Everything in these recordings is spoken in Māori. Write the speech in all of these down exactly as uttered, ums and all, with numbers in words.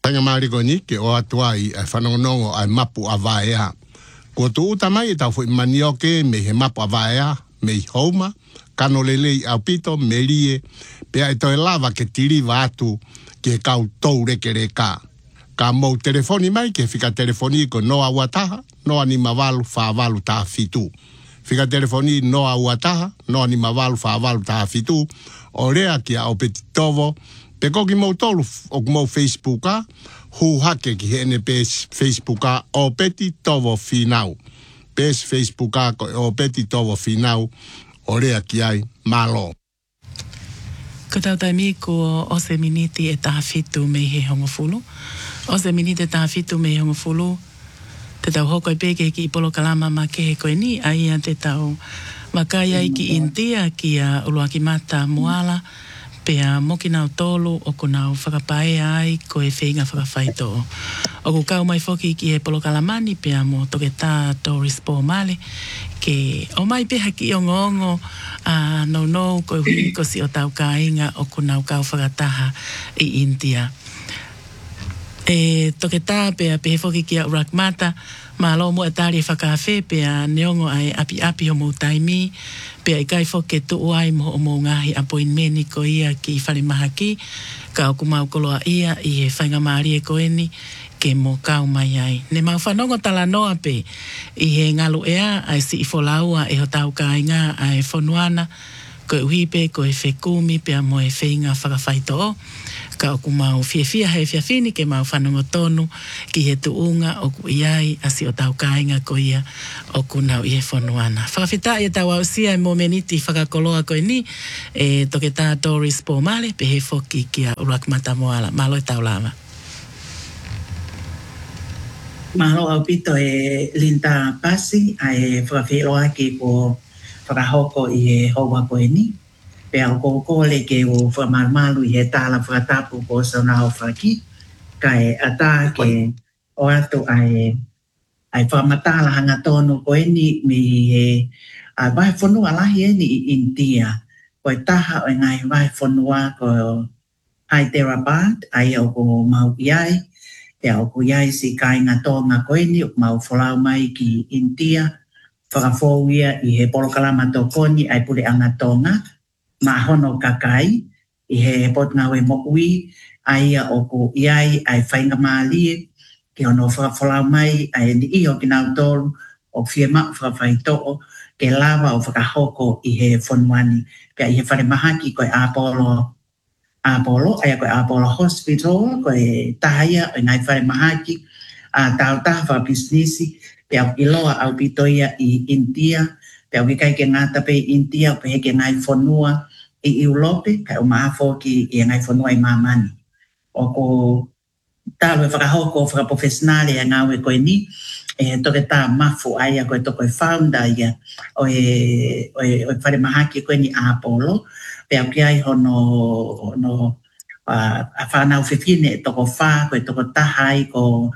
Tanga mari ko ni ke o atuai ai whanongonongo ai mapu a vaea. Ko tu uta mai e tau fui manioke me he mapu a vaea, me i houma, kano lelei au pito, me rie, pea e toi lava ke tiriva atu ke kau tou reke reka. Ka mou telefoni mai ke fika telefoni ko noa uataha, noa ni mavalu fa avalu taha fitu. Fika telefoni noa uataha, noa ni mavalu fa avalu taha fitu, o rea ki a o petitovo, pe koki mou tolu o mou Facebooka, hu hake ki hene pes Facebooka o petitovo finau. Pes Facebooka ko o petitovo finau, o rea ki ai malo. Ko tau taimi ko o se miniti e taha fitu me he hongofulu. O se miniti e taha fitu me he hongofulu. Te tau hoko i peke ki Ipolo Kalama ma ke he koe ni. Aia te tau makaya i ki India ki a Uluaki Mata Moala. Pea moki nau tolu o ko nau whakapae ai ko e whenga whakawhaito. O ko kau mai whoki ki he Polo Kalamani pea mo toke tā Doris Pomale ke o mai peha ki o ngongo a no no ko hui ko si o tau kāinga o ko nau kau whakataha i India. E toke tā pea pehe whoki ki a Urak Mata ma lo mo atari e whakawhe pea neongo ai api api o mo taimi pea i kai whoke tu uai mo o mo ngahi appointmenti ko ia ki whare maha ki ka o kumau koloa ia i he whainga maari e ko eni ke mo kau mai ai. Ne mau whanongo tala noa pe i he ngalu ea ai si i wholaua e ho tau kāinga ai whonuana ko e uhipe ko e whekumi pea mo e whainga whakawhaito o ka o kumau whiawhia hei whiawhini ke mau whanongo tonu ki he tuunga o ku iai asi o tau kāinga ko ia o kunau i he whonuana. Whakawhita i tau au sia e momeniti whakakoloa koe ni e toke tā Doris Pomale pe he whoki ki a Urak Mata Moala. Malo e tau lava. Malo au pito e Linda Pasi a e whakawhiloa ki ko whakahoko i he hoa koe ni. Pea o kōkole ke o whamarmalu i he tāla whakatapu ko saunao whaki, ka e ata ke o atu ai ai whamatala hanga tonu ko eni mi he a vai whanua lahi eni i India. Ko e taha o ngai vai whanua ko Hyderabad, ai o ko mau iai, pea o ko iai si kāinga tōnga ko eni o mau whalau mai ki India, whakafōwia i he Polo Kalama tōkoni ai pure anga tōnga, ma hono kakai i he pot ngawe mokui ai o ko iai ai whainga maalie ke ono whakawhalau mai ai ni iho ki nau tolu o whia mak whakawhaitoo ke lava o whakahoko i he whanuani pia i he whare mahaki koe Apollo Apollo ai koe Apollo Hospital koe tahaya o ngai whare mahaki a tau taha businesi pia iloa au pitoia i India pia wikai ke ngata pe India pe he ke ngai whanua i Europe, kai o maafo ki i ngai whanua i mamani. O ko tāwe whakahoko whakaprofesionale a ngawe koe ni, e toke tā mafu ai a koe toko e founder ia o e, o e, o e whare mahaki koe ni Apollo, pe au ki ai hono no, uh, a whanau whiwhine e toko whā, koe toko tahai ko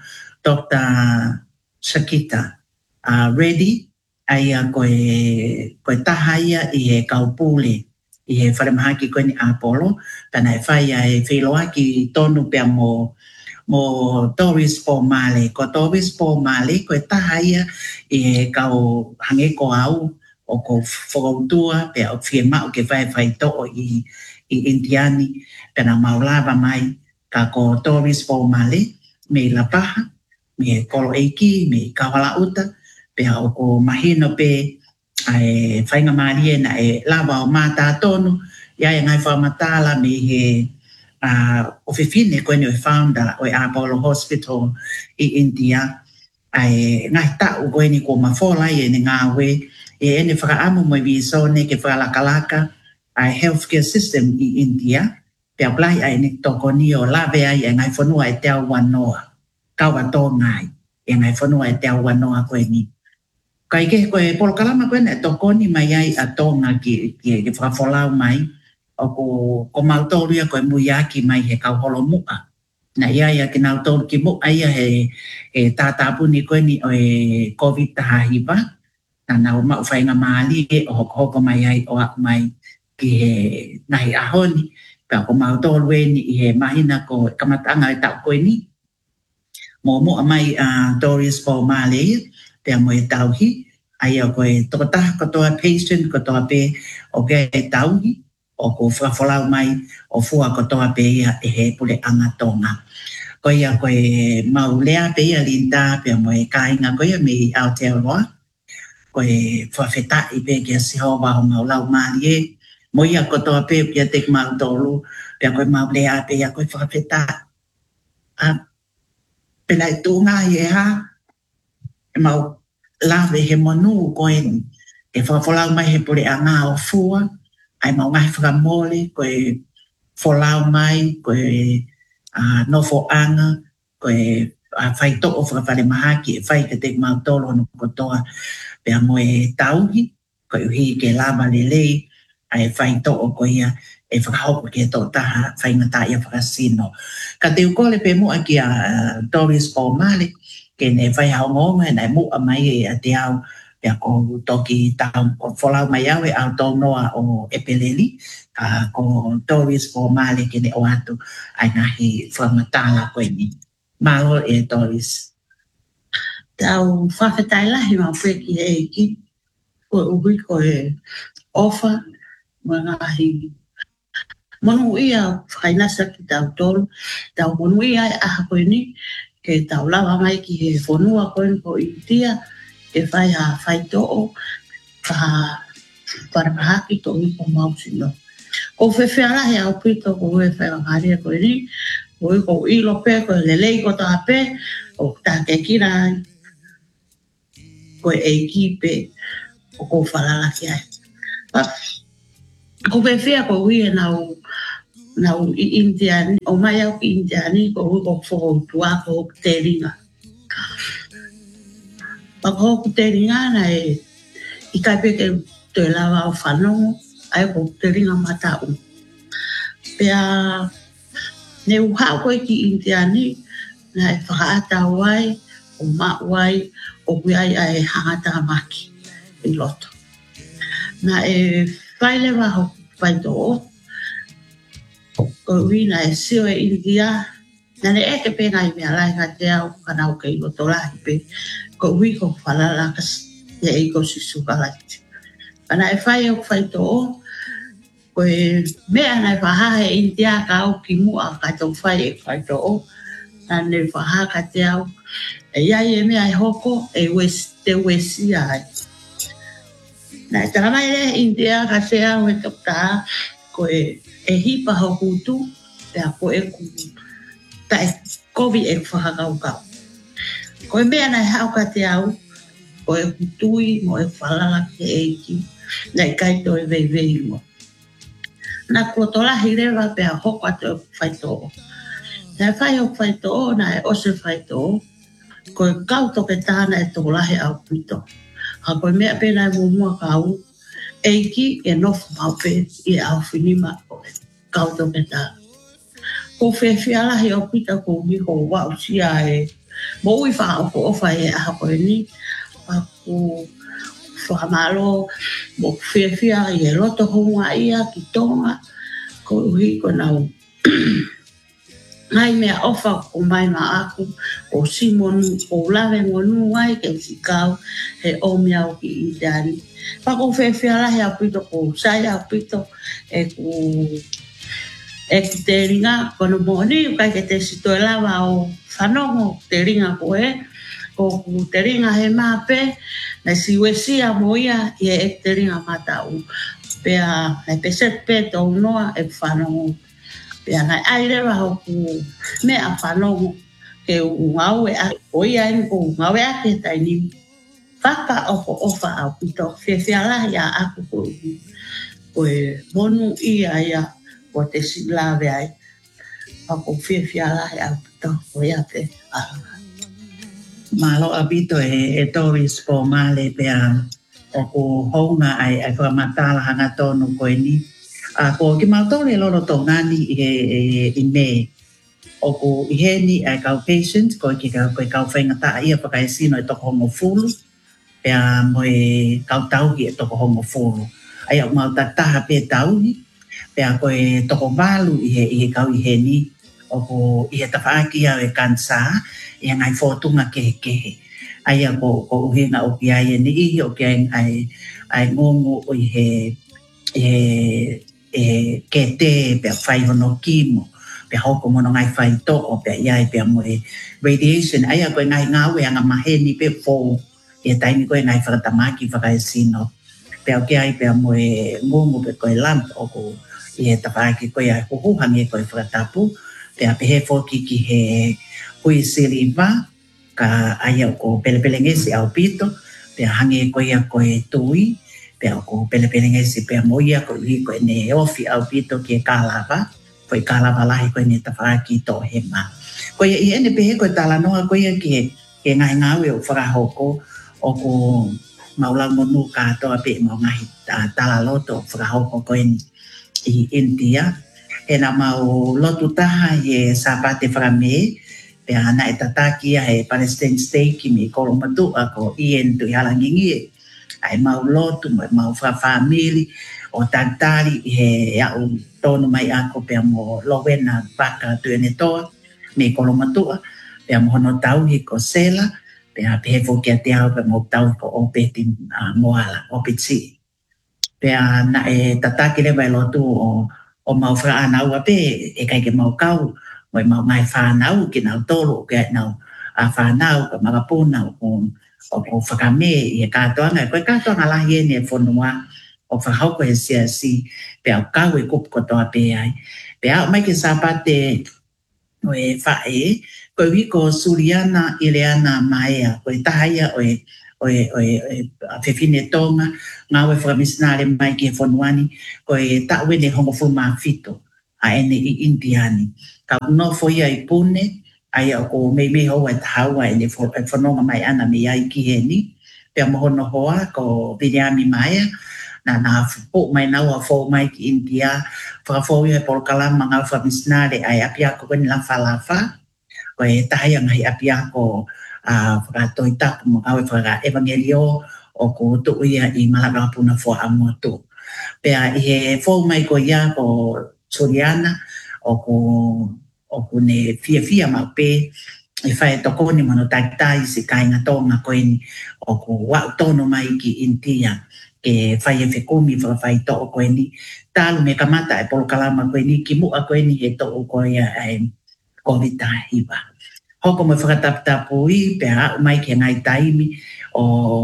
Doctor Shakita uh, Reddy, ai a koe, koe tahaia i he kaupule, i he wharemahaki koe ni Apollo, tana e whai a e whiloa ki tonu pia mo, mo Doris Pomale. Ko Doris Pomale, koe tahaia i he kau hange ko au, o ko whakautua, pia o whiema o ke whai whai to'o i, i Indiani, pia maulava mai, ka ko Doris Pomale, me la paha, me kolo eiki, me kawala uta, pia o ko mahino pe, ai whainga marie na e lava o mata tonu, ia e ngai whamatala me he uh, o whiwhine koe ni o founder o Apollo Hospital i India, ai ngai tau koe ni ko mawhola i e ni ngāwe, e ene whakaamu mo i visone ke whakalakalaka ai healthcare system i India, pia plai ai ni toko ni o lawe ai e ngai whanua e te au wanoa, kaua tō ngai, e ngai whanua e te au wanoa koe ni. Kai ke koe Polo Kalama koe ne tokoni mai ai a tonga ki ki ki whakawholau mai o ko ko mautoria koe muiaki mai he kau holo muka. Na ia ia ki nautoru ki muka ia he he tātāpuni koe ni o e COVID tahahipa. Na nau mau whainga maali e o hoko hoko mai ai o aku mai ki he nahi ahoni. Pea ko mautoru e ni i he mahina ko kamatanga e tau koe ni mo mo mai a Doris for Mali pe mo e tauhi ai o koe tokota kotoa patient kotoa pe o ke tauhi o ko whakafolau mai o fua kotoa pe ia e he pule angatonga. Ko ia koe maulea pe ia linda pe mo e kainga ko ia me Aotearoa. Koe whawheta i pe kia sihowa o maulau mali e. Mo ia kotoa pe kia tek mautolu pe koe maulea pe ia koe whawheta. A pelai tūnga i e ha. E mau lawe he monu koe e whakafolau mai he pule anga o fua. Ai mau ngai whakamole koe folau mai koe uh, nofo anga koe uh, whai toko whakawhare mahaki e whai ke tek mautolo no kotoa pea mo e tauhi koe uhi ke lama lelei ai whai toko koe ia e whakahoko ke tō taha whai ngata ia whakasino. Ka te ukole pe mua ki a uh, Doris Pomale ke ne whai haongonga e nai mua mai e a te au pea ko toki tau ko wholau mai au e au tō noa o Epeleli ka ko Doris Pomale ke ne o atu ai ngahi whamatala koe ni. Malo e Doris. Tau whawhetai lahi mau peki e ki ko uhui ko e ofa mga hi monu ia whainasa ki tau tolu tau monu ia e aha koe ni ke tau lawa mai ki he whonua koe ko i tia e whai ha whai to'o ka parapahaki to i ko mausino. Ko whewhea he au pito ko e whai wangaria koe ni ko i ko ilo pe ko lelei ko ta pe o ta ke kira ko e kipe o ko whalala ki ai. Ko whewhea ko ui e nau nau i Indiani o mai au ki Indiani ko ui ko whokoutua ko te ringa. Pako ko te ringa na e i kai peke te lawa o whanongo ai ko te ringa matau. Pea ne uhau koe ki Indiani na e whakaata wai o ma wai o kui ai ai hangata maki i loto. Na e whaile waho whai tō ko ui na e sio e India na ne eke pe ngai mea lai ka te au kanau ke i loto lahi pe ko ui ko whalala kas e i ko sisu kalaiti. Pana e whai au whai tō ko e mea na e whaha e India ka au ki mua ka tau whai e whai tō na ne whaha ka te au e iai e mea e hoko e wes, te wesi ai. Na e taramai e India ka se au e kapta ko e e hipa hokutu te a ko e ku ta e kovi e whakakau kau. Ko e mea na e hau ka te au ko e kutui mo e whalala ke e ki na i kaito e vei vei mo. Na kua tolahi rewa pe a hoko atu e whaitō. Na e whai o whaitō na e ose whaitō ko e kau toke tāna e tolahi au pito. Ha ko e mea pena e mumua kau e ki e nofu mau pe i au whinima o e kau toke tāna. Ko whewhialahi o pita ko mi ko wau sia e mo ui wha o ko ofa e aha ko e ni pa ko whamalo mo whewhia i e roto honga ia ki tonga ko ui ko nau ngai mea ofa ko mai ma aku o simonu o lawe ngonu ngai ke usikau he o miau ki i dani. Pa ko whewhialahi a pito ko sai a pito e ko e ki te ringa kono moni kai ke te sito e lawa o whanongo te ringa ko e ko te ringa he mape na siwesia mo ia i e te ringa matau pea e peset pe tau noa e whanongo pea nai airewa hoku mea whanongo ke ungau e a o ia e ko ungau e ake tai ni whaka ofo ofa au pito whewhiala ia aku ko ko e monu ia ia ko te silawe ai ako whewhiala ia au pito ko ia te aha. Malo abito e, e Doris Pomale pea o ko honga ai ai whamatala hanga tonu koe ni. A ko ki mautore loro tō ngani i, i, i me o ko i heni ai kau patient ko ki kau koe kau whaingata ia whakaesino e toko hongo fulu pea mo e kau tauhi e toko hongo fulu. Ai au mau tataha pe tauhi pea koe toko malu i he, i he kau i heni o ko i ta fa ki a e kansa e ngai fotunga ke ke ai ko ko hinga o ki ai ni i o ki ai ai ngongo o he e e ke te pe fai no kimo pe ho ko mo ngai fai to o pe ai pe mo radiation ai ko ngai nga we nga maheni pe fo e tai ni ko ngai fa tamaki fa kai sino pe o ki ai pe mo ngongo pe ko lamp o ko e ta pa ki ko ia ko hu hange ko fa tapu pe a pe he fo ki ki he hui siliva ka ai ko pele pele ngesi au pito pe hange ko ia ko e tui pe ko pele pele ngesi pe mo ia ko i ko ne ofi au pito ki kalava ko kalava lai ko ne ta pa ki to he ma ko ia ene pe ko tala no ko ia ki ke ngai nga we o fa hoko o ko maula monu ka to pe mo ngai tala loto fa hoko ko en i India e na mau lotu taha e sabate frame pe ana e tataki e Palestine State ki mi kolo matu ako i entu i halangingi ai mau lotu mau fra family o tantari e au tono mai ako pe mo lovena paka tu ene to mi kolo matu pe mo no tau hi ko sela pe a pe fo ke te au pe mo tau ko o peti moala o pitsi pe ana e tataki le vai lotu o o mau fra ana wa pe e kai ke mau kau mai mau mai fa nau ki nau tolo ke nau a fa nau ka magapuna o o fa me e ka to ana ko ka to ala ye ne fonua o fa hau ko sia si pe au ka we ko ko to pe ai pe au mai ke sapate o e fa e ko wi ko Suriana Ileana Maia ko taia o e o e o e a fefine tonga nga we fra misnale mai ke fonuani ko e ta we ne hongo fuma fito a ene i indiani ka no foi ai pune ai ko me me ho wa tawa ene fo fononga mai ana me ai ki heni pe mo no hoa ko Viliami Maia na na fo mai na wa fo mai ki India fra fo ye por kala manga fra misnale ai apia ko ni la falafa ko e taia ngai apia ko a fra toita mo au fra evangelio o ko to ia i malaga puna fo amoto pe a e fo mai ko ia ko Soriana o ko o ko ne fia fia ma pe e fai to ko ni mano tai tai se kai na tonga ko ni o ko wa tono mai ki India ke fai e fe komi fra fai to ko ni talu me kamata e pol kalama ko ni ki mu ko ni e to ko ia e covid iba hoko mo whakatap tapui pe a mai ke ngai taimi o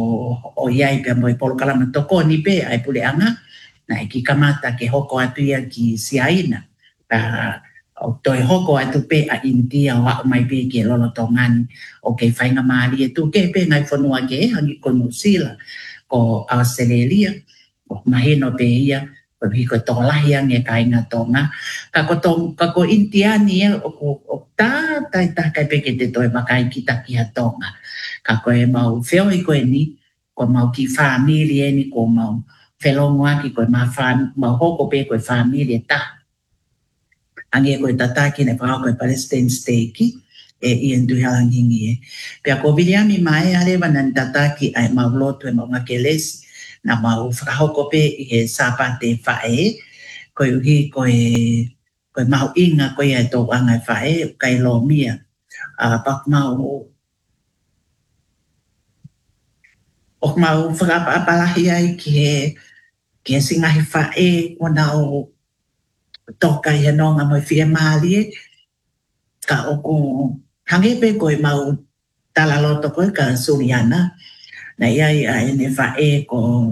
o iai pe mo polo kalama toko ni pe ai pule anga na ki kamata ke hoko atu ia ki siaina pa o toi hoko atu pe a India wa mai pe ke lolo tongan o ke whainga maari e tu ke pe ngai whanua ke hangi ko New Zealand ko Australia o mahino pe ia ko hiko tolahi ange kainga tonga ka ko tong ka ko Indiani o ko ta ta ta kai pe ke te toi makai kita ki tonga ka ko e mau feo i ko ni ko mau ki family ni ko mau felonga ki ko ma fam mau hoko pe ko family ta ange ko tata ki ne pa ko Palestine State ki e i endu halangingi e pe ko Viliami mai ale banan tata ki ai mau lotu e mau ngakeles na mau hoko pe e sapate fae ko hi ko e ko mau inga ko ia to anga fae kai lo mia a pak mau o mau fra apalahi ai ke ke singa hi fae ko nau toka ia no nga mo fie mali ka o ko hange pe ko mau tala loto ko ka Suriana na ia ia ene fae ko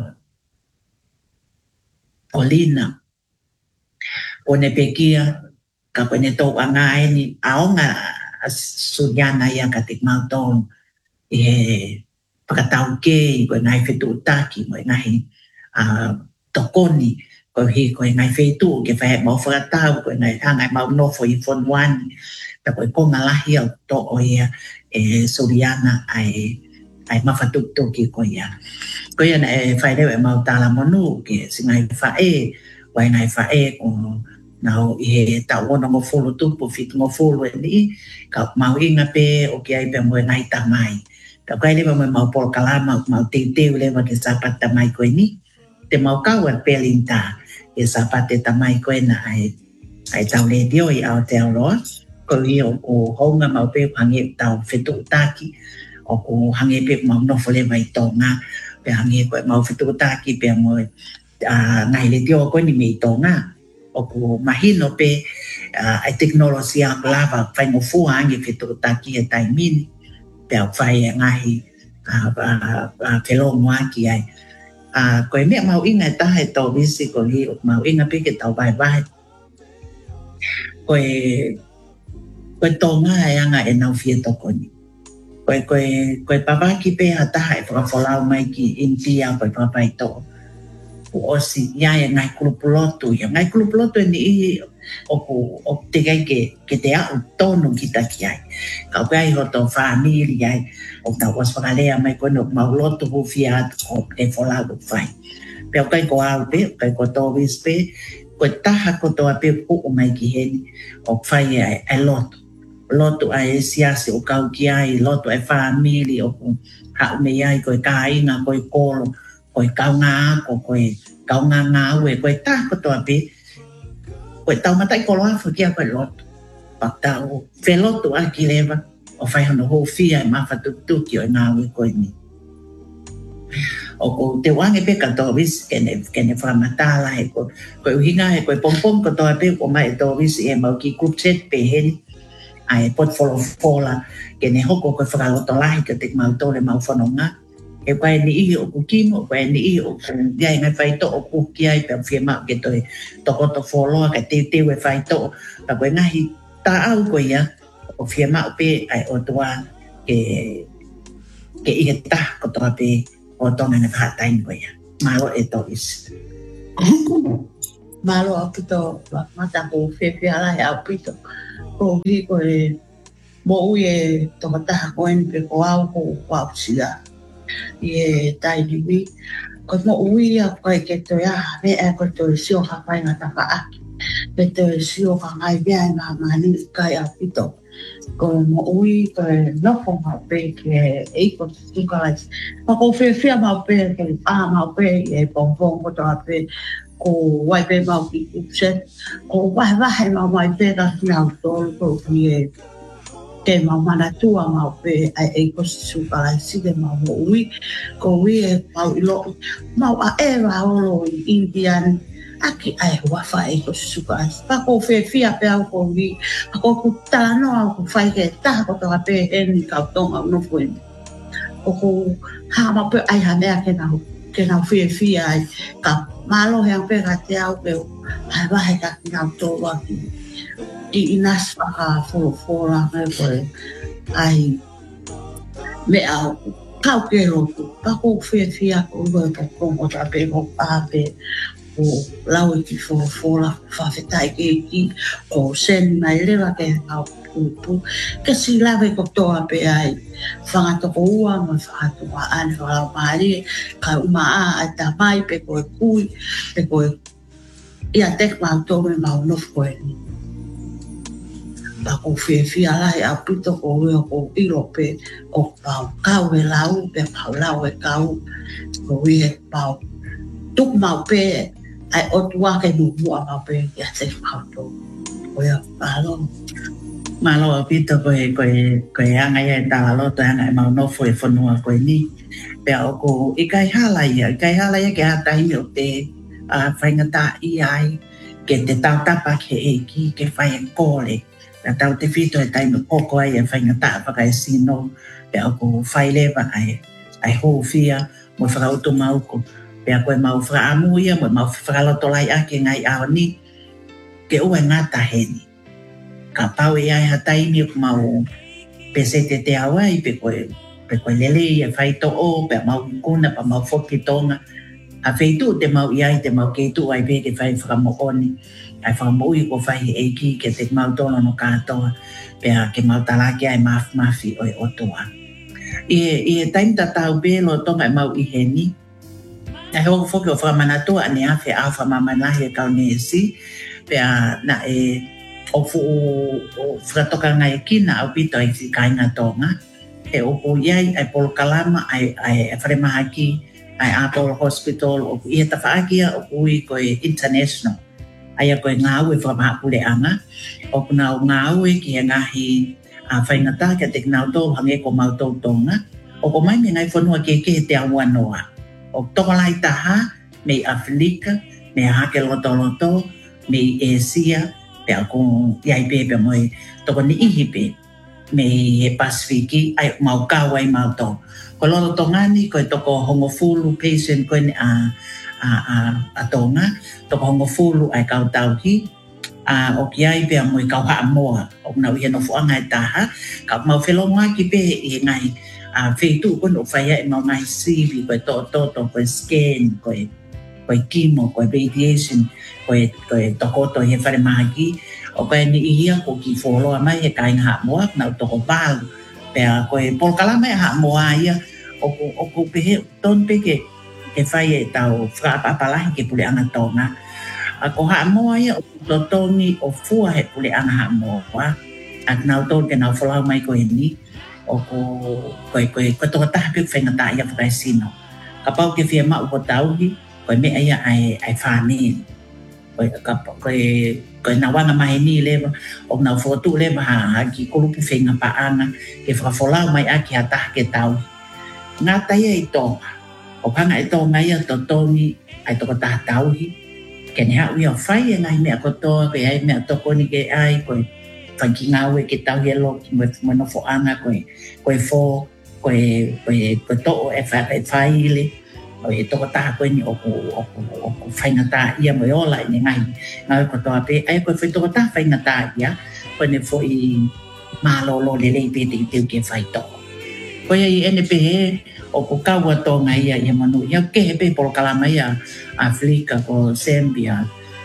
Olina o ne pekia ka ko ne to anga ni aonga Suriana ia ka tik mautong e pakatau ke ko ngai fetu taki mo ngai a tokoni ko hi ko ngai fetu ke fa mo fa tau ko ngai ngai mau no fo i fon one ta ko ko ngala hi to o ia e Suriana ai ai mafatu to ki ko ia ko ia e fa de mau tala monu ke singai fa e wai ngai fa e ko now e ta ona mo folo tu po fit mo folo ni ka mau inga pe o ke ai pe mo ngai ta mai ka kai le mo mau por kalama mau te te le wa ke sapat ta mai ko ni te mau ka wa pelinta e sapat ta mai ko na ai ai tau le dio i au te ro ko i o ko honga mau pe hange tau fetu taki o ko hange pe mau no fole mai tonga pe hange ko mau fetu taki pe mo a ngai le dio ko ni mai tonga o ko mahino pe a teknologia lava fai mo fu hange fetu taki e tai mini pe fai ngai a a kelo mo aki ai a ko me mau inga ta he to visi ko hi mau inga pe ke tau bai bai ko ko tonga ya nga e nau fie to ko ni ko ko ko papa ki pe ata hai fra fola mai ki intia ko papa to o si ya ya ngai kulupulotu ya ngai kulupulotu ni o ko o te kai ke ke te a to no kita ki ai ka kai ho to family ai o ta was para le mai ko no mau lotu fu fiat ko te fola do fai pe kai ko au pe kai ko to vis pe ko taha ko to pe o mai ki heni o fai ai ai lotu lotu ai siasi o kau ki ai lotu ai family o ha me ai ko kai na ko ko ko kau nga ko ko kau nga nga we ko ta ko to pe ko tau matai ko loa fu ki ko lotu pa tau fe lotu a ki leva o fai no ho fia ma fa tu tu ki o nga we ko ni o ko te wange pe ka to vis ke ne ke ne fra matala e ko ko hinga e ko pom pom ko to pe ko mai to vis e ma ki group chat pe hen ai pot follow fola ke ne hoko ko fra lo to lai ke te ma to le ma fa no nga e ko ni i o ku ki mo ko ni i o ku ya ngai fai to o ku ki ai pe firma ke to to ko to follow ka te te we fai to ta ko ngai ta au ko ya o firma pe ai o to ke ke i ta ko to pe o to na ka ta ko ya ma lo e to is ma lo apito mata ko fe fe ala ya apito ko vi ko e mo e to mata ko en pe ko au ko wa sila e tai di vi ko mo ui a ko ke to ya me e ko to sio ha pa na ta ka pe to sio ka ngai bia na ma ni ka ya apito ko mo ui ko no ko ma pe ke e ko tu ka pa ko fe fe ma pe ke a ma pe e pom pom ko to pe ko wai pe mau ki upset ko wai wai mau mai pe ka na to ko ni ke mau mana tua mau pe ai e ko su ka si de mau ui ko ui e mau ilo mau a e wa o indian aki ai wa fa e ko su ka pa ko fe fia pe au ko vi ko ku ta no ko fai ke ta ko ka pe en ka to no ko ko ko ha ma pe ai ha me ke na ke na fia fia ai ka malo yang pe ka te au pe ai va he ka na to wa ki i inas pa ka fo fo la me ko ai me au ka ke ro pa ko fia fia ko ko ko ko ta pe ko pa pe o lau ki fo fo la fa fe tai ke ki o sen mai le la ke au pu ke si la ve ko to pe ai fa to ko wa ma fa to wa an fa la mari ka uma a ta mai pe ko ku pe ko ia tek ma to me ma no fo ni ba ko fe fi ala e apito ko we ko ilo pe ko pa ka we lau pe pa lau e ka ko we pa tuk ma pe ai o tua ke du bua ma pe ya se fa to ko ya pa lo ma lo apito ko ko ko ya ngai e ta lo ta ngai ma no fo e fo no ko ni pe o ko i kai hala ya kai hala ya ke ata i o te a fai ngata i ai ke te ta ta pa ke e ki ke fai en kole la tau te fito e tai no koko ai e fai ngata pa kai sino pe o ko fai leva ai ai ho fia mo fra auto mau ko pe ko mau fra amu ia mo mau fra lo to lai a ke ngai a ni ke o ngata he ni ka pau ia ha tai mi mau pe se te te awai pe ko pe ko lele ia fai to o pe mau kuna pa mau foki tonga a feitu te mau ia te mau ke tu ai pe ke fai fra mo oni ai fa mo i ko fai e ki ke te mau tono no ka to pe ke mau tala ke ai ma ma fi o o to e e time ta tau be lo to mai mau i heni ai ho fo ke fra manato ani a fe a fa mama na he ka ne si pe na e o fu o fra to ka ngai ki na o pito i si kai na tonga e o po ia ai pol kalama ai ai fra ma ki ai Apple Hospital o i ta fa ki o i ko international Aia koe ngāu e whakapule anga. O kuna o ngāu e ki e ngahi a whaingata kia te kinau tō hange ko mau tō tonga. O ko mai me ngai whanua ke ke te aua noa. O tokolai taha me Afrika, me hake loto loto, me Asia, pe ako iai pe pe moi toko ni ihi pe. Me he Pasifiki, ai mau kawai mau tō. Ko lolo tongani koe toko hongofulu patient koe ni a a a a tonga toko hongofulu ai kau tauhi a o ki ai pe moi kau ha moa o na wi no fuanga e taha ka mau felonga ki pe e ngai a feitu ko no fai e mau ngai sivi koe to to to koe scan koe koe kimo koe radiation koe koe toko to he fare magi o koe ni ia ko ki folo mai e kai ha moa na toko bal pe koe por kala mai ha moa ia o o ko pe ton pe ke e whai e tau whakapapalahi ke pule anga tonga. A ko haa moa ia o totongi o fua he pule anga haa moa. A nau tō ke nau whalau mai ko e ni. O ko koe koe koe toka taha piu whaingata ia whakai sino. Ka pau ke whia mau ko tauhi, koe mea ia ai, ai whāneen. Koe, koe, koe na wanga mahi ni lewa, o nau whotu lewa haa ki kolupu whainga paanga, ke whakawhalau mai aki ha taha ke tauhi. Ngā taia i tonga. O panga e tō ngai a tō tōngi ai tōko tā tauhi. Ke ne hau ia whai e ngai mea kotoa, koe ai mea tōko ni ke ai, koe whanki ngau e ke tauhi e lo, ki mwe no whoanga, koe koe fō, koe koe tō e whai ile, koe e tōko tā koe ni oku whainga tā ia mwe ola i ne ngai. Ngai kotoa pe, ai koe whai tōko tā whainga tā ia, koe ne fo i mālolo le lei pe te i teu ke whai tōko. Koe ai ene pe he, o ko kaua tonga ia ia manu ia ke he pe por kalama ia Afrika ko Zambia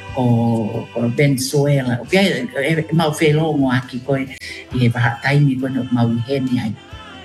ko ko Venezuela o pia e mau felo mo aki ko i he ba taimi ko no mau heni ai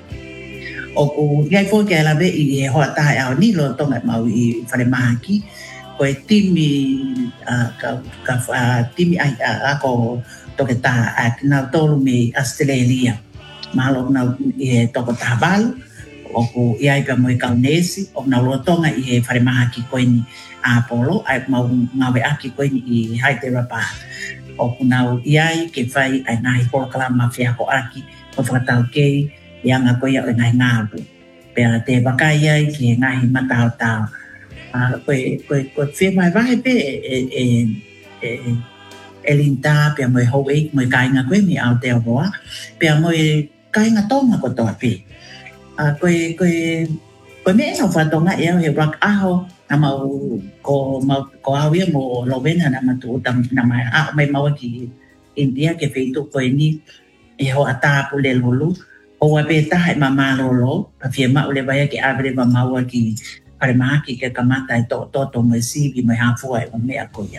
o ko ia fo ke la ve i ho ta ia ni lo tonga mau i fare maki ko timi ka ka timi ai a ko to ke ta a na tolu me Australia malo na e to ko ta bal o ko iai pa moi kaunesi o na lotonga i he whare maha ki koe ni Apollo ai mau ngawe aki koe ni i Hyderabad o ko nau iai ke whai ai ngahi polo kalama whia ko aki ko whakatau kei i anga koe au ngahi ngāru pēra te wakai iai ki ngahi matao tau koe koe koe whia mai wahe pe e e e e linta pēra moi hou eik moi kainga koe mi Aotearoa pēra moi kainga tonga ko toa pe a uh, koe koe koe me no whatonga e au he rak aho na mau ko mau ko au ia mo lovena na matu tam na mai a mai mau ki India ke feitu koe ni e ho ata pule lulu o wa pe ta hai mama lolo pa fie ma ule vai ke abre ma mau ki pare ma ki ke kamata to to to me si bi me ha fu ai me a ko ia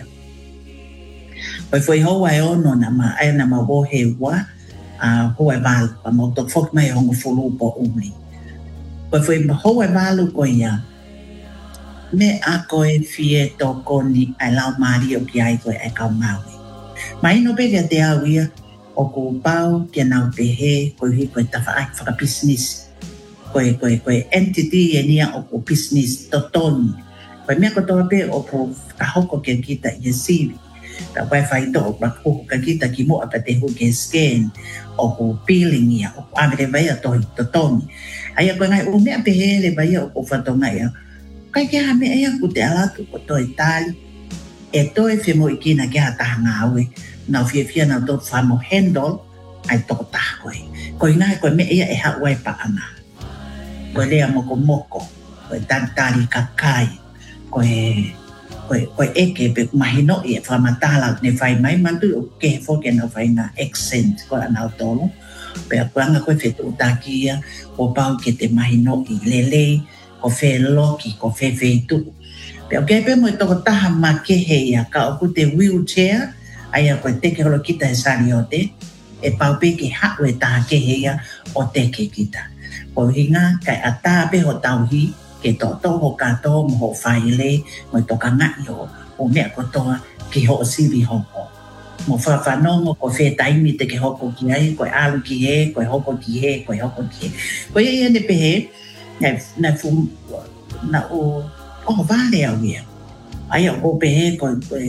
koe foi ho wa ono na ma ai na ma bo he wa a ho ai val pa mo to fok mai ho fulu po umli koe foi hou e walu koe ia. Me a koe fie tō koni ai lau maari o ki ai koe ai kau maui. Mai no peke te au ia o ko pau kia nau te he koe hui koe tawha ai whaka business. Koe koe koe entity e nia o ko business to toni. Koe mea kotoa pe o ko kahoko kia kita i e sivi. Ka koe whai tō o ko ka kita ki mo apa te hu ke scan o ko peeling ia o ko amere vai a to toni. Ai koe ngai o mea pehe le vai o ko whatonga ia. Kai ke ha mea ia ku te alatu ko toi tali. E toi whi mo ikina ke ha taha ngā aue. Nau fia fia nau tō whamo handle ai tō taha koe. Koe ngai koe mea ia e ha uai pa anga. Koe lea moko moko. Koe tantari kakai. Koe koe koe eke pe mahino i e whamatala ne whai mai mantu o ke whoke nau whai ngā accent koe anau tōlu. Pe a kuanga koe whetu utakia o pau ke te mahino i lelei, ko whe loki, ko whe whetu. Pe o kepe mo i toko taha ma kehe ia, ka o ku te wheelchair, aia koe teke holo kita e sari o te, e pau pe ke hau e taha kehe ia o teke kita. Ko hinga, kai a taha pe ho tauhi, ke tō tō ho kato mo ho whaile, mo i toka ngai ho, o mea kotoa ki ho o sivi hoko. Mo whawhanongo ko whe taimi te ke hoko ki ai, koe alu ki he, koe hoko ki he, koe hoko ki he. Koe ia ia ne pehe, na fu, na o, o vale au ia. Ai o pehe koe, koe,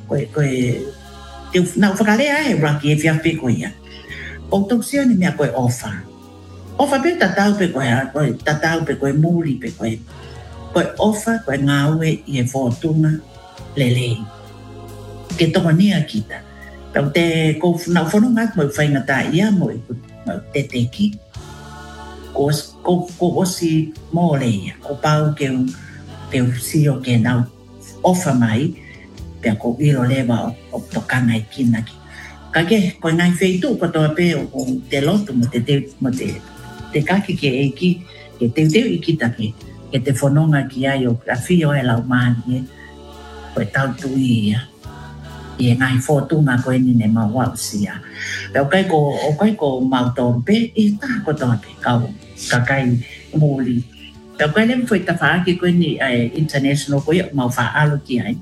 koe koe te na whakalea e raki e whiawhi koe ia. O tau sia ni mea koe ofa. Ofa pe tatau pe koe ha, koe tatau pe koe muri pe koe. Koe ofa koe ngaue i e whotunga lelei. Ke tonga nia kita. Pau te kou na whono ngat mo whaingata ia mo i te teki. Ko ko ko osi mo leia. Ko pau ke u ke u sio ke nau ofa mai. Pea ko ilo lewa o tokanga i kina ki. Ka ke koe ngai wheitu ko toa pe o te lotu mo te te mo te te kaki ke e ki ke te teo i kita ke ke te whanonga ki ai o a whio e lau maani e koe tau tui ia. I e ngai whotunga koe ni ne mau wau sia. Pea o kai ko o kai ko mau tompe i tā ko toa pe kau kakai muli. Pea o kai lem foi ta whaaki koe ni international koe o mau wha alo ki ai.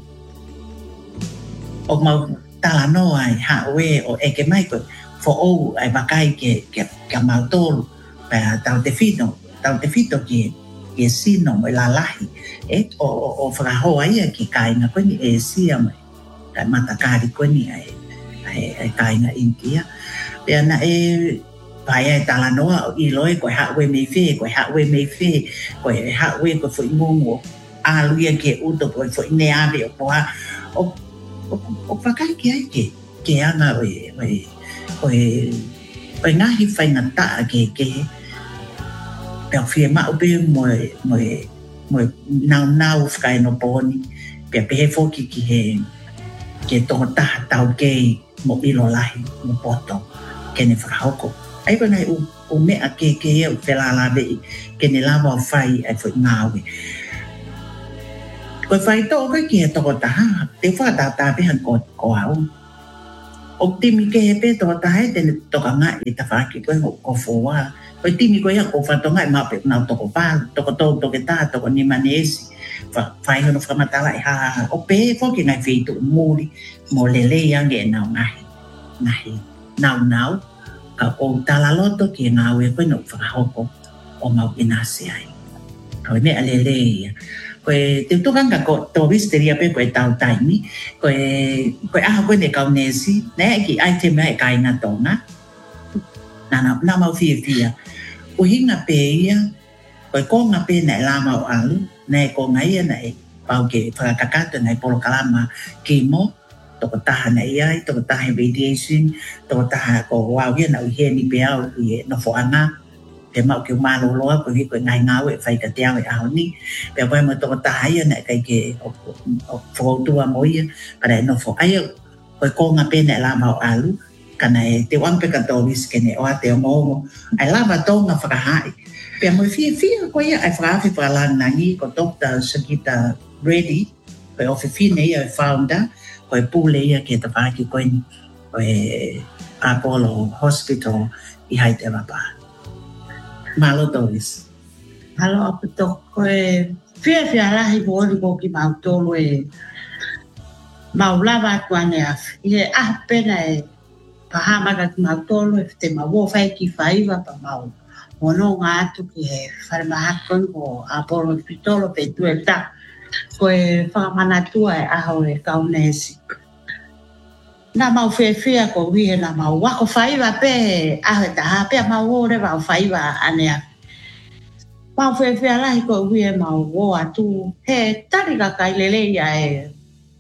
O mau tala no ai hawe o eke mai koe fo ou ai wakai ke ke ke mau tolu pa tau te fino tau te fito ke ke sino mo la lahi e o o fraho ai ki kainga koe ni e sia mai ka mata kari koe ni ai ai ai kainga intia pe na e pai ai tala no i loi koe hawe me fe koe hawe me fe koe hawe ko fo ngongo a luia ke uto koe fo ne ave o poa o o whakai ki ai ke, ke anga oe, oe, oe, oe ngahi whaingata ke ke, peo whia mao pe moe, moe, moe nau nau whakai no pōni, pea pehe whoki ki he, ke tonga taha tau kei mo ilo lahi, mo poto, ke ne whakahoko. Ai wana u, u mea ke ke e u whelala vei, ke ne lawa o whai ai whai ngāwe. Koe whai tō koe ki he toko taha, te whātata pehan ko, ko au. O timi ke he pe toko taha e tene toka ngai e ta whaki koe ko whoa. Koe timi koe ia ko whatonga e mape nau toko pā, toko tō, toko tā, toko ni manesi. Whai hono whamatala e ha, o pe whoki ngai whitu muri, mo lele iange e nau ngahi. Ngahi, nau nau, ka o tala loto ki e ngau e koe no whakahoko o mau inase ai. Koe mea lele ia. Koe te tukanga ko tō wisteria pe koe tau taimi, koe, koe aha koe ne kaunesi, ne ki item e kai ngā tonga, nā nā mau fia fia. Uhinga pe ia, koe konga pe nei la mau alu, nei ko ngai ia nei, pau ke whakakata nei polo kalama ki mo, toko taha nei ai, toko taha radiation, toko taha ko wau ia na uhe ni pe au i no whoanga, pe mau ke umalo loa ko hi ko ngai ngau e whai ka te au e aho ni. Pe wai mo toko taha ia nei kai ke o whakautua mo ia, para e no who aia koe konga pe nei la mau alu, kana e te wangpe ka tōwis ke ne oa te o mongo, ai lava tōnga whakahai. Pe mo fia fia ko ia ai whakawhi whakalanangi ko Doctor Sakita Reddy, koe ofi fine ia e founder, koe pule ia ke ta whaki koe ni, koe Apollo Hospital i Haitewapa. Malo Doris. Halo apa to koe fia fia lahi boli ko ki mau tolu e mau lava tuane af. Ie ah pena e pahama ka ki mau tolu e te mau wofai ki whaiva pa mau mono ngā atu ki he wharemahakon ko Apollo Hospital pe tuelta koe whakamanatua e aho e kaunesi. Nā mau fia fia ko wihe nā mau wako whaiva pe aho e taha pe mau ore wau whaiva anea. Mau fia fia lahi ko wihe mau wo atu he tari ka kailele ia e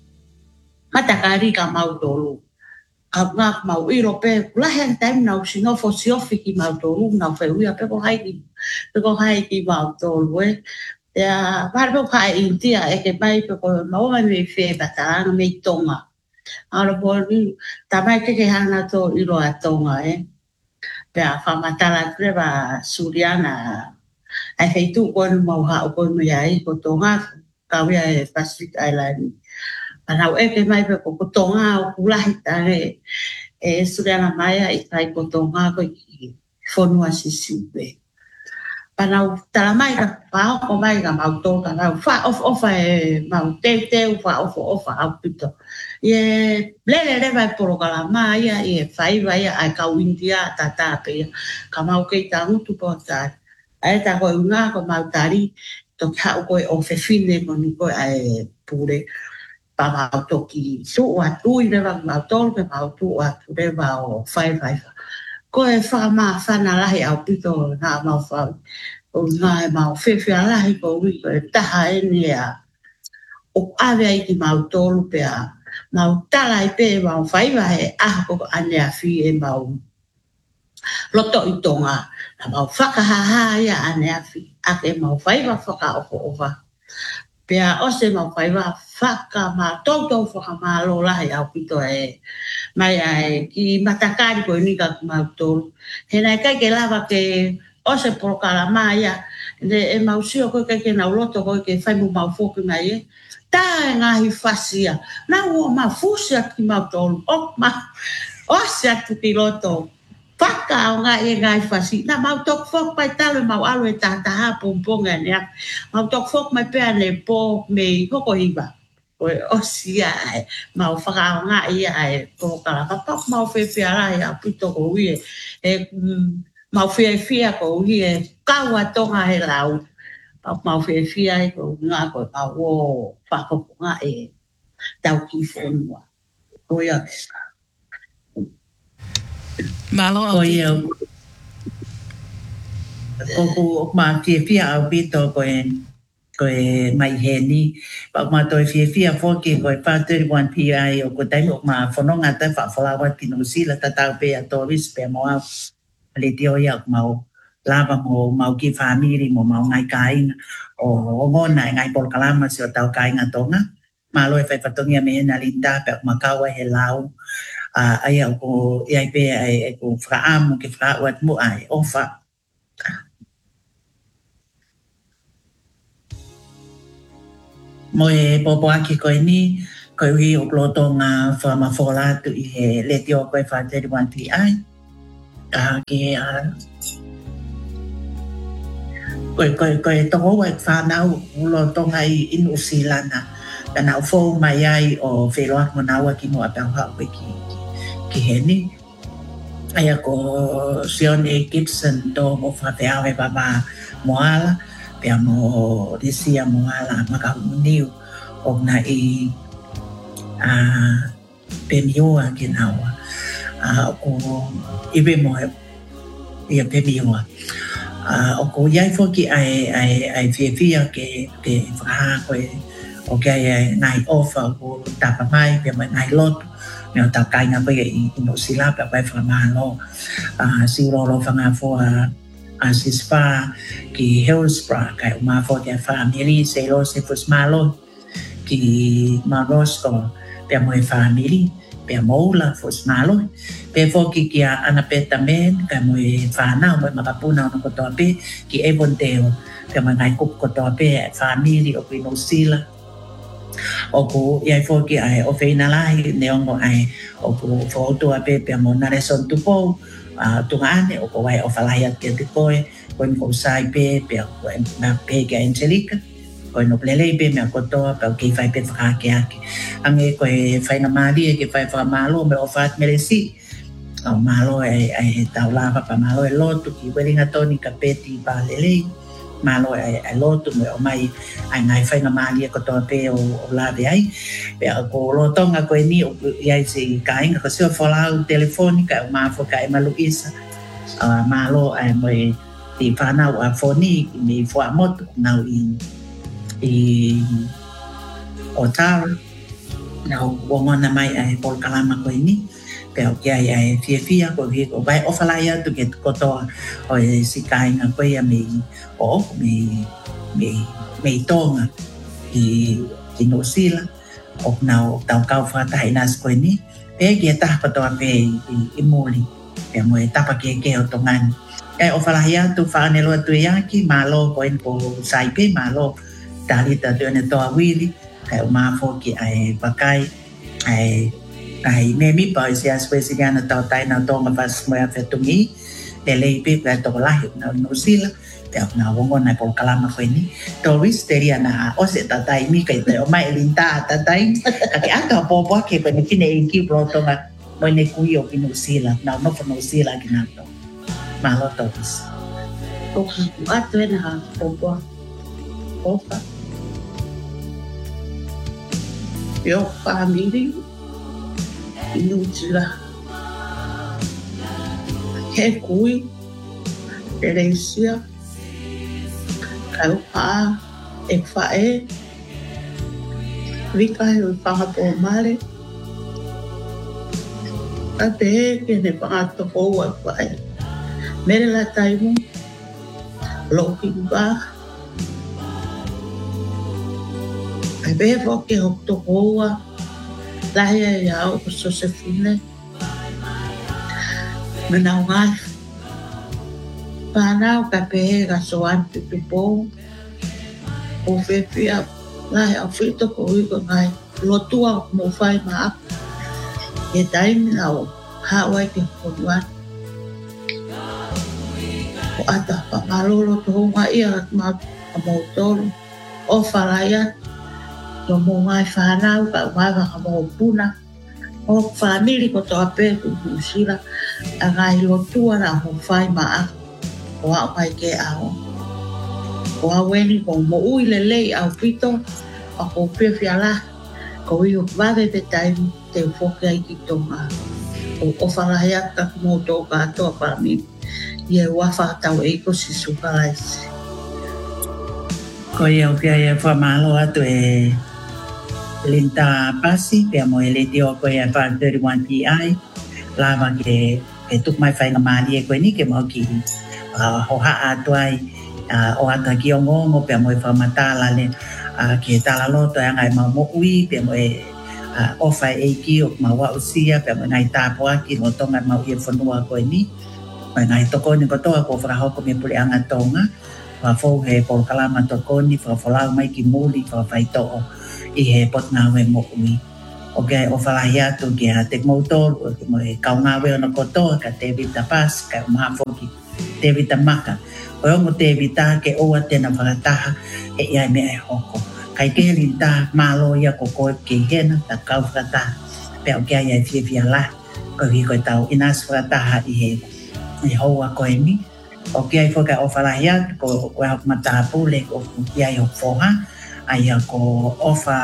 matakari ka mau tolu. Ka ngā mau iro pe lahi an taim nau sinofo siofi ki mau tolu nau whai uia pe ko haiki pe ko haiki mau tolu e. Ea whare pe kai intia e ke mai pe ko mau mai me fia batanga me tonga. Ara boli tamai ke ke hana to iro atonga e pea whamatala trewa Suriana ai feitu kon mau ha kon me ai ko tonga ka wea e Pacific Island ana e ke mai pe ko tonga o kulahi tare e Suriana mai ai kai ko tonga ko fonu asisi pe pana tala mai ka pa ko mai ka mau to ka fa of of e mau te te fa of of a pito ye lele le vai polo kalama ia e fai vai a kauindia tata pe ka mau ke tangu tu pota ai ta ko nga ko mau tari to ka ko o fe fine ko ni ko ai pure pa mau toki su atu i le mau tolu pe mau tu atu le mau fai fai ko e fa ma fa na la au pito na mau fa o na mau fe fe ala hi ko wi ko ta ha ni a o ave ai ki mau tolu pe a mau tala i pe mau fai vai a ko ane a fi e mau loto i tonga na mau whaka ha ha ia ane a fi a ke mau fai va whaka o ko ova pea o se mau whai wa whaka ma tau tau whaka ma lo lahi au pito e mai ai ki matakari ko ni ka mau tolu he nai kai ke lava ke o se porokala ma ia le e mau sio ko kai ke na loto ko ke fai mu mau foku mai e ta ngahi fasia na o ma fusia ki mau tolu o ma o se atu ki loto Whaka o ngā e ngai whasi. Nā mau tok whok pai talo mau alo e tātaha pōmponga nea. Mau tok whok mai pēr ne pō me hoko hiwa. Koe osia e mau whaka o ngā ia e pōkala. Papak mau whewhia rai a pito ko ui e mau whewhia ko ui e kaua tonga he lau. Pak mau whewhia e ko ngā koe mau o whakoko ngā e tau ki whonua. Koe a Malo au pito. Ko ku ma fia fia au pito ko e ko e mai he ni. Pa ma to e fia fia foki ko e pa thirty-one P I o ko taimo ma whanonga te whawhalawa ki no sila tatau pe a toris pe mo au. Le tio ia ma o lava mo mau ki whamiri mo mau ngai kainga o ngona ngai por kalama si o tau kainga tonga. Ma lo e whai whatongia me na linda pe ma kawa he lau. Uh, ai au ko ai pe ai ko fraamu ke fra wat mo ai ofa mo e popo aki ko ni ko wi o ploto nga fa ma fola tu i le tio ko fa thirty-one P I a ke a ko ko ko to wa fa na lo to ngai in usilana kana fo mai ai o feloa mo na wa ki mo apa ha ki ki heni aya ko Sion A. Gibson do mo fa te ave baba moala pe mo disia moala maka niu o na i a pe mioa ki nawa a ko ibe mo e pe mioa a o ko yai fo ki ai ai ai fie fia ke ke fa ko o ke ai nai ofa ko tapa mai pe mai lot Meo tau kai ngā pai i no sila pe pai whamalo. Si roro whanga fo a sispa ki Hillsborough kai uma fo te whamiri se lo se fus malo ki Marosto pe mo e whamiri pe moula fus malo. Pe fo ki ki a anapeta men kai mo e whanau mo e makapuna ono kotoa pe ki Avondale pe mo ngai kup kotoa pe whamiri o ki no sila. O ko ia foki ai o feina lai neongo ai o ko foto a pe pe mo na reson tu po a tu ane o ko ai o falai ke te koe ko ko sai pe pe ko na pe ke Angelica ko no plele pe me ko to pe ke fai pe fa ke ake ange ko e fai na mali ke fai fa malo me o fat meresi o malo ai ai taula pa malo e lotu ki welinga toni ka peti pa lele malo ai ai lotu me o mai ai ngai fai na mali ko to pe o la de ai pe ko lo tonga ko ni o ia si kai ko se fola telefonica ma fo kai ma Luisa a malo ai mai ti fana wa foni mi fo amot na i i otar na wongona mai ai por kalama ko ni pe o kia ai fia fia ko vi ko vai ofalaya to get ko to o si kai na ko ia mi o mi mi mi tonga i i no sila o na tau kau fa tai nas ko ni pe ki ta pa to pe i moli pe mo ta pa ke ke o tongan e ofalaya to fa ne lo tu yaki malo ko en po sai pe malo talita to ne to awili e ma fo ki ai pakai ai ai nemi pa sia spesiana tau tai na tonga pas mo ya fetungi le le pe pa to la na no sila pe na wongo na por kalama ko ni to wis teria na o se tatai mi kai te o mai linta tatai ka aka po po ke pe ni kine ki pro tonga mo ne ku yo ki no sila na no no sila ki na to ma lo to wis o ato na po po opa Pio family inutila. He kui Teresia Kaupa e whae Rika he ui whakapo mare a te ke ne whakatoko ua whae mere la taimu loki ba ai be foke hok toko ua lahi e au ko Josefine Menau ngai Panau ka pehe ka soan pipipo o whewhia lahi au whito ko ui ko ngai lotua mo whai maa e taimi nao hawai ke konuan o ata pa malolo to honga ia ma amotoro o whalaya to mo ngai whanau ka ngai waka mo puna o whamiri ko to ape ku kusira a ngai lotua na mo whai maa o a mai ke ao o a weni ko mo ui le lei au pito a ko pewhia la ko i o vade te taimi te ufoke ai ki tonga o o whalahea ka mo tō katoa whami i e wafa tau eiko si sukalaisi ko i au kia i e whamalo atu e Linda Pasi pia mo e leti o ko e five thirty-one P I lava ke e tuk mai whainga maali e koe ni ke mo ki Uh, ho haa tuai uh, o ata ki o ngongo pe mo e whamatala le uh, ki e tala loto e ngai mau mo ui pe mo e uh, ofa e ki o ma wa usia pe mo ngai tāpua ki no tonga mau i e whanua koe ni mo ngai toko ni kotoa ko whrahoko me puli anga tonga wa fau he polo kalama toko ni whawhalau mai ki muli whawhaitoo i he pot ngā we mo ui o ke o whalahi atu ki a te mautor o ki mo e kaunga we o na kotoa ka te vita pas ka maha foki te vita maka o ongo te vita ke oa tena whakataha e iai mea e hoko kai ke rinta malo ia ko koe ke hena ta kau whakataha pe o kia iai fia fia la ko hi koe tau inas whakataha i he i hoa koe ni o kia i whaka o whalahia ko koe hok matapu le ko kia i hok whoha ai a ko ofa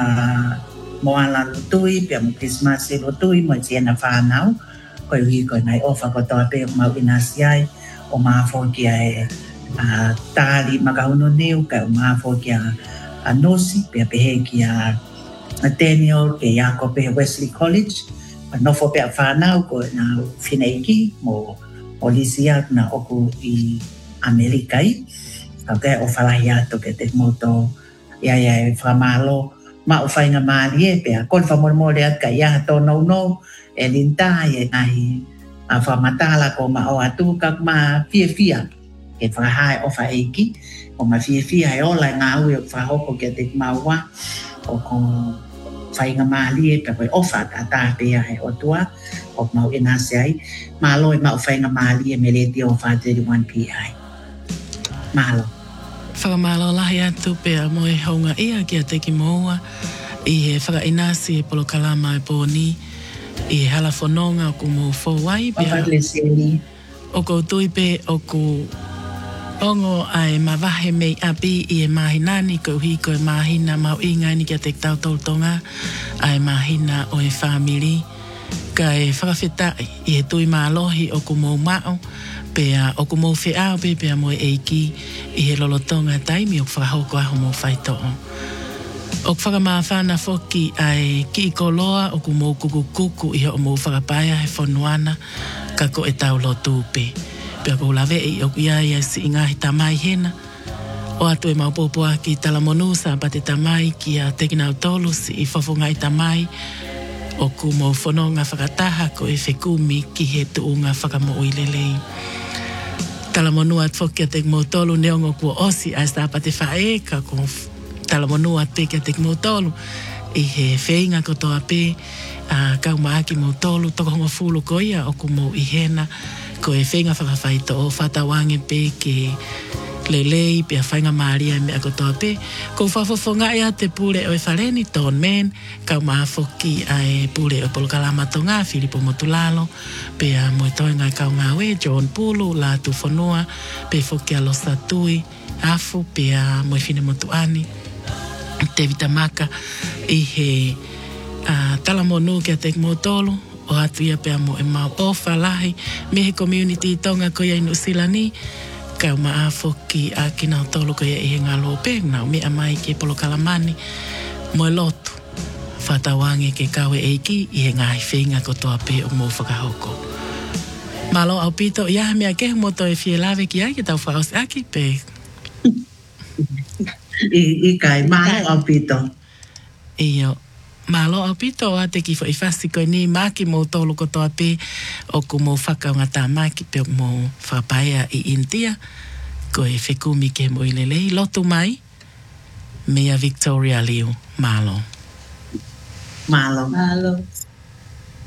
moala lutui pe mo Christmas e lutui mo tiena whanau ko hi koe nai ofa ko toa pe mau inas iai o maafo kia e uh, tali makauno neu ka o maafo kia a nosi pe pehe kia Nathaniel ke Yako pe Wesley College pa nofo pe a whanau ko na whineiki mo o lisia na oku i Amerikai ka ke o whalahi ato ke te moto ia ia e whamalo ma o whainga maali e pe a kon whamormore at ka ia to no no e linta e nahi a whamatala ko ma o atu kak ma fia fia e whahai o whaeiki o ma fia fia e ola ngā ui o whahoko kia te maua o ko whainga maali e pe koe ofa ta ta pia e o tua o mau inase ai ma loi ma o whainga maali e me leti o five thirty-one P I malo Whakamalo lahi atu pia mo e haunga ia kia te ki moua i he whaka inasi e polo kalama e pōni i hala whanonga o ku mo whawai pia o ko tui pe o ku ongo ai mawahe mei api i e mahinani ko hi ko e mahina mau inga ni kia te tau tautonga ai mahina o e whamiri ka e whakawhetai i e tui maalohi o ku mo mao pia o ku mo whiao pe pia mo e eiki i he lolotonga taimi o whakahoko aho mo whaitoa o whakamawhana whoki ai ki i koloa o ku mō kuku kuku i ho mō whakapaia he whonuana ka ko e tau lo tūpe. Pea ko lawe i o ia ia si ingahi tamai hena. O atu e maupopua ki talamonusa pa te tamai ki a tekinau tolu si i whawhunga i tamai o ku mō whanonga whakataha ko e whekumi ki he tuunga whakamo uilelei. Talamonua whoki a te mō tolu neongo kua osi a sta pa te whae ka ko talamonua te kia te mo tolu i he wheinga ko toa pe uh, kau maaki mo tolu toko honga fulu ko ia o ku mo i hena ko e whainga whakawhaito o whatawange pe ke lelei pe a whainga maaria me a ko toa pe ko whafofonga ia te pule o e whaleni ton men kau maafoki a e pule o polokalama tonga Filipo Motulalo pe a mo e toenga kau ngawe John Pulu la tu whanua pe foki a losa tui afu pe a mo e fine motuani te vitamaka i he Uh, tala mo nu kia te mo tolu, o atu ia pia mo e mau ofa lahi, me he community tonga ko ia inu silani, kau maa foki a ki nao tolu ko ia i he ngā lope, nao me a mai ke polo kalamani, mo e lotu, whatawange ke kawe eiki i he ngā hiwhinga ko toa pe o mo whakahoko. Malo au pito, ia mea ke moto e fie lawe ki ai, ke tau whaos aki pe. I, i kai, malo au pito. Iyo. Malo au pito a te ki fo i fasi koe ni maki mo tolu ko toa pe o ku mo whakau ngā tā maki pe o mo whapaea i India ko e whekumi ke mo i lelei lotu mai mea Victoria Liu. Malo. Malo. Malo.